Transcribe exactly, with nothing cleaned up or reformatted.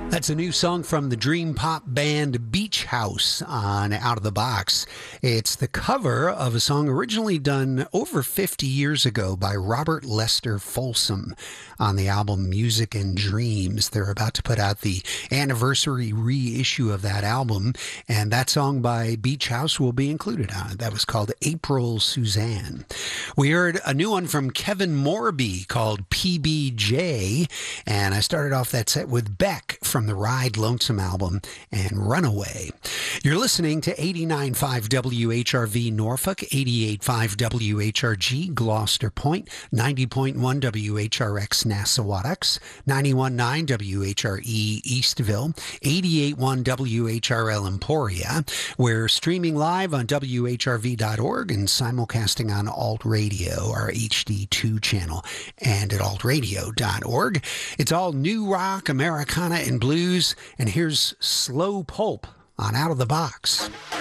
That's a new song from the dream pop band Beach House on Out of the Box. It's the cover of a song originally done over fifty years ago by Robert Lester Folsom on the album Music and Dreams. They're about to put out the anniversary reissue of that album, and that song by Beach House will be included on it. That was called April Suzanne. We heard a new one from Kevin Morby called P B J, and I started off that set with Beck from the Ride Lonesome album and Runaway. You're listening to eighty-nine point five W H R V Norfolk, eighty-eight point five W H R G Gloucester Point, ninety point one W H R X Nassawadox, ninety-one point nine W H R E Eastville, eighty-eight point one W H R L Emporia. We're streaming live on W H R V dot org and simulcasting on Alt Radio, our H D two channel, and at alt radio dot org. It's all new rock, Americana, and blues. And here's Slow Pulp on Out of the Box.